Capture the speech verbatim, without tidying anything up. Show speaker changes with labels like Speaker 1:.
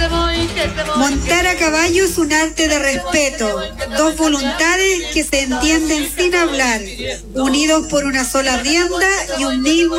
Speaker 1: Montar a caballo es un arte de respeto, dos voluntades que se entienden sin hablar, unidos por una sola rienda y un mismo